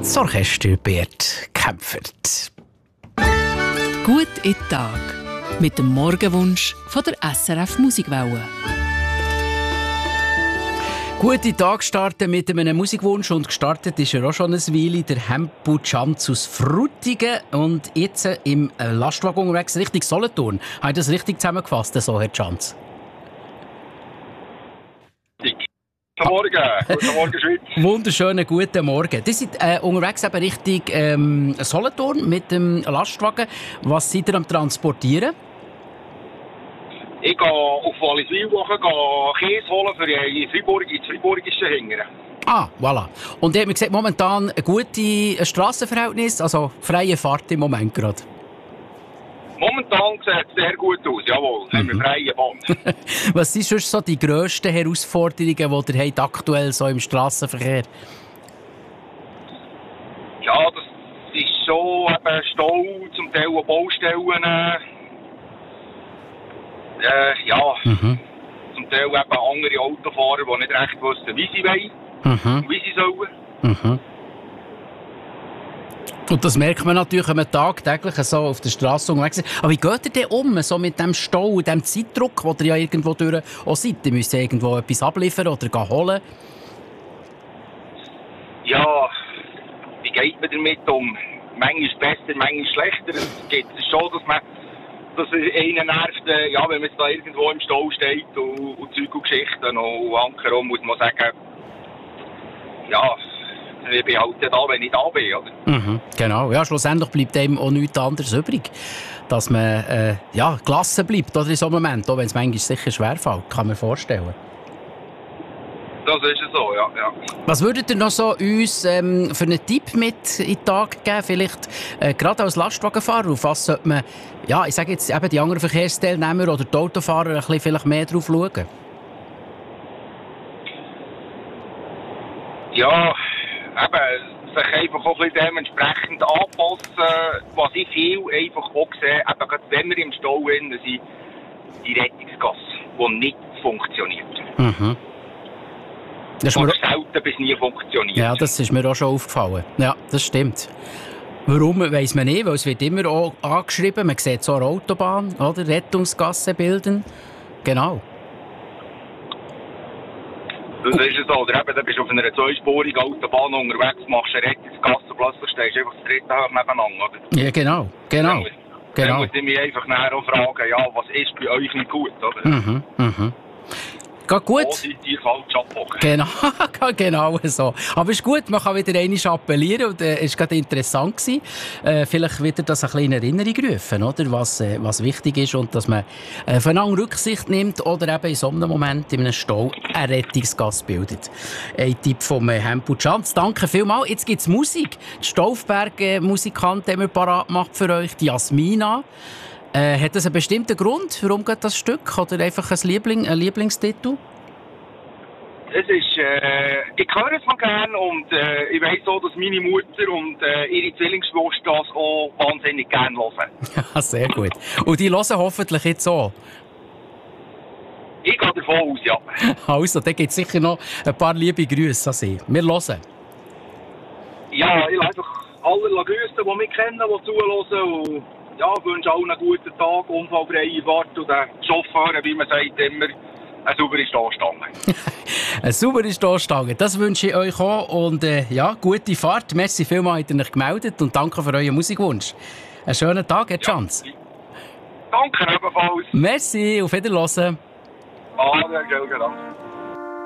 Das Orchester Bert Kämpfert. Gut in den Tag mit dem Morgenwunsch von der SRF Musikwelle. Guten Tag starten mit einem Musikwunsch und gestartet ist er auch schon eine Weile, der Hempu Schanz aus Frutigen und jetzt im Lastwagen unterwegs Richtung Solothurn. Habe ich das richtig zusammengefasst, so Herr Schanz? Guten Morgen, guten Morgen Schweiz. Wunderschönen guten Morgen. Sie sind unterwegs eben Richtung Solothurn mit dem Lastwagen. Was seid ihr am Transportieren? Ich gehe auf Walliswil Käse holen für ins Freiburgische Hingern. Ah, voilà. Und ihr habt mir gesagt, momentan ein gutes Strassenverhältnis, also freie Fahrt im Moment gerade. Momentan sieht es sehr gut aus, jawohl. Haben wir freie Bahn. Was sind sonst so die grössten Herausforderungen, die ihr habt aktuell so im Strassenverkehr? Ja, das ist schon eben Stau, zum Teil auch Baustellen. Zum Teil eben andere Autofahrer, die nicht recht wussten, wie sie wollen, wie sie sollen. Und das merkt man natürlich, wenn man tagtäglich so auf der Straße unterwegs ist. Aber wie geht ihr denn um, so mit dem Stau und dem Zeitdruck, den ihr ja irgendwo durch auch seid? Ihr müsst ja irgendwo etwas abliefern oder holen. Ja, wie geht man damit um? Manchmal besser, manchmal schlechter. Es geht schon, dass einen nervt, wenn man jetzt da irgendwo im Stau steht und Zeug und Geschichten und Ankerum, muss man sagen, ja, ich bin halt da, wenn ich da bin, oder? Genau, ja, schlussendlich bleibt einem auch nichts anderes übrig, dass man gelassen bleibt, oder in so einem Moment, auch wenn es manchmal sicher schwerfällt, kann man vorstellen. Das ist es so, ja. Was würdet ihr noch so uns für einen Tipp mit in den Tag geben? Vielleicht gerade als Lastwagenfahrer, auf was sollte man, ja, ich sage jetzt eben die anderen Verkehrsteilnehmer oder die Autofahrer ein bisschen vielleicht mehr drauf schauen? Ja, eben, sich einfach auch ein bisschen dementsprechend anpassen. Was ich viel einfach auch sehe, eben gerade wenn wir im Stau sind, die Rettungsgasse, die nicht funktioniert. Oder selten bis nie funktioniert. Ja, das ist mir auch schon aufgefallen. Ja, das stimmt. Warum, weiss man nicht, weil es wird immer auch angeschrieben, man sieht so eine Autobahn, oder? Rettungsgasse bilden. Genau. Das ist es so. Oder eben, du bist auf einer zweispurigen Autobahn unterwegs, machst eine Rettungsgasse und plötzlich stehst du einfach das dritte Tag nebeneinander, oder? Ja, genau. Dann muss ich mich einfach nachher auch fragen, ja, was ist bei euch nicht gut, oder? Geht gut. Wo seid ihr falsch abgebogen? Genau so. Aber es ist gut, man kann wieder einmal appellieren und es war gerade interessant gewesen. Vielleicht wieder das ein bisschen in Erinnerung rufen, oder? Was wichtig ist und dass man voneinander Rücksicht nimmt oder eben in so einem Moment in einem Stau eine Rettungsgasse bildet. Ein Tipp vom Hempu Schanz. Danke vielmals. Jetzt gibt es Musik. Die Staufberg-Musikant haben wir parat gemacht für euch, die Jasmina. Hat das einen bestimmten Grund? Warum geht das Stück? Oder einfach ein Lieblingstitel? Es ist, ich höre es noch gerne und ich weiss auch, dass meine Mutter und ihre Zwillingsschwester das auch wahnsinnig gerne hören. Ja, sehr gut. Und die hören hoffentlich jetzt auch? Ich gehe davon aus, ja. Also, da gibt es sicher noch ein paar liebe Grüße an Sie. Wir hören. Ja, ich lasse einfach alle grüßen, die mich kennen, die zuhören. Und ja, ich wünsche allen einen guten Tag, unfallfreie Fahrt und den Chauffeuren, wie man sagt, immer eine saubere Stoßstange. Eine saubere Stoßstange, das wünsche ich euch auch. Und gute Fahrt. Merci vielmals, habt ihr euch gemeldet und danke für euren Musikwunsch. Einen schönen Tag, Herr Schanz. Danke ebenfalls. Merci, auf Wiederhören. Danke.